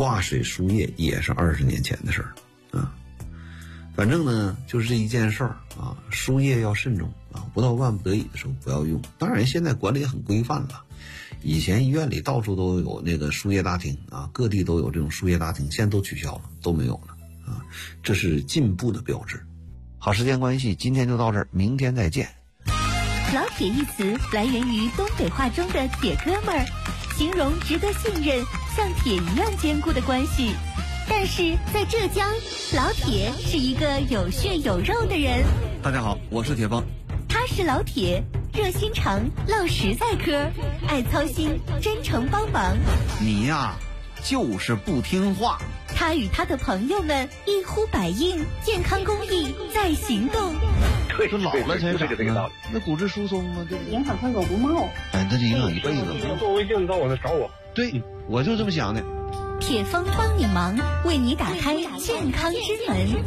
挂水输液也是20年前的事儿啊。反正呢，就是这一件事儿啊，输液要慎重啊，不到万不得已的时候不要用。当然，现在管理也很规范了。以前医院里到处都有那个输液大厅啊，各地都有这种输液大厅，现在都取消了，都没有了啊，这是进步的标志。好，时间关系，今天就到这儿，明天再见。 老铁一词来源于东北话中的铁哥们儿，形容值得信任、像铁一样坚固的关系。但是在浙江，老铁是一个有血有肉的人。 大家好，我是铁峰。 他是老铁，热心肠，唠实在嗑，爱操心，真诚帮忙。 你呀，就是不听话。 他与他的朋友们一呼百应，健康公益在行动。 对， 就老了才这个道理。 那骨质疏松啊，对不对？ 影响他狗不冒。 哎，那就影响一辈子了。作为病到我那找我。 对，我就这么想的。 铁峰帮你忙，为你打开健康之门。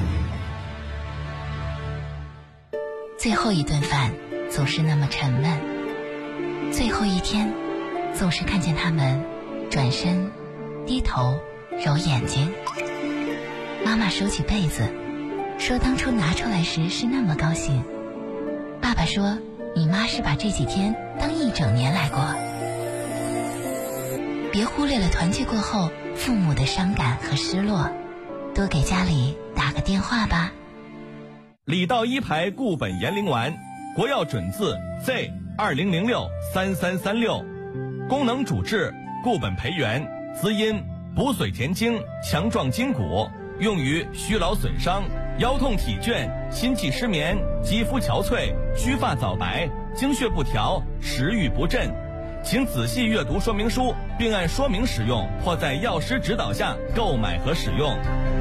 最后一顿饭总是那么沉闷，最后一天总是看见他们转身低头揉眼睛。妈妈收起被子说，当初拿出来时是那么高兴。爸爸说，你妈是把这几天当一整年来过。别忽略了团聚过后父母的伤感和失落，多给家里打个电话吧。 李道一牌固本延龄丸，国药准字 Z20063336，功能主治固本培元，滋阴补髓填精，强壮筋骨，用于虚劳损伤、腰痛体倦、心悸失眠、肌肤憔悴、须发早白、经血不调、食欲不振。请仔细阅读说明书，并按说明使用，或在药师指导下购买和使用。